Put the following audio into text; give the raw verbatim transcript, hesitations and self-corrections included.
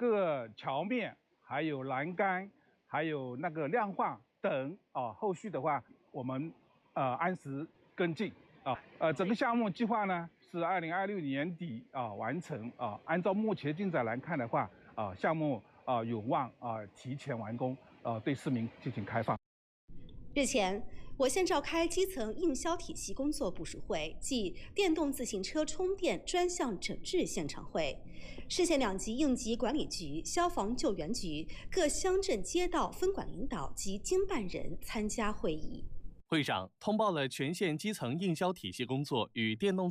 个桥面、还有栏杆、还有那个亮化等啊，后续的话我们呃按时跟进啊。呃，整个项目计划呢是二零二六年底啊完成啊。按照目前进展来看的话，啊项目啊有望啊提前完工，呃对市民进行开放。 日前，我县召开基层应销体系工作部署会暨电动自行车充电专项整治现场会，市县两级应急管理局、消防救援局、各乡镇街道分管领导及经办人参加会议。 会上通报了全县基层应销体系工作与电动自